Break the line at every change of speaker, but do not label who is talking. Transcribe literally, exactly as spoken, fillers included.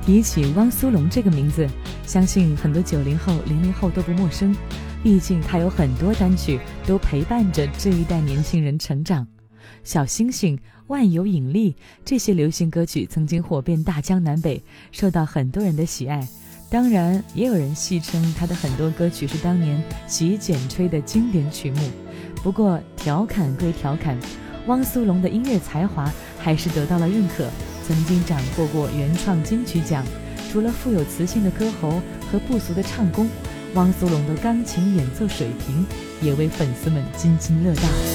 提起汪苏泷这个名字，相信很多九零后、零零后都不陌生，毕竟他有很多单曲都陪伴着这一代年轻人成长。小星星、万有引力这些流行歌曲曾经火遍大江南北，受到很多人的喜爱。当然也有人戏称他的很多歌曲是当年洗剪吹的经典曲目。不过调侃归调侃，汪苏泷的音乐才华还是得到了认可，曾经斩获过原创金曲奖。除了富有磁性的歌喉和不俗的唱功，汪苏泷的钢琴演奏水平也为粉丝们津津乐道。